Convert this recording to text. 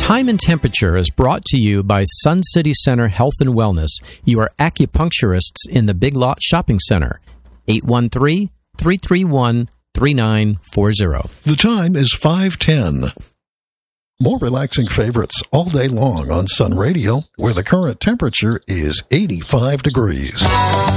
Time and Temperature is brought to you by Sun City Center Health and Wellness, your acupuncturists in the Big Lot Shopping Center. 813-331-3940. The time is 5:10. More relaxing favorites all day long on Sun Radio, where the current temperature is 85 degrees.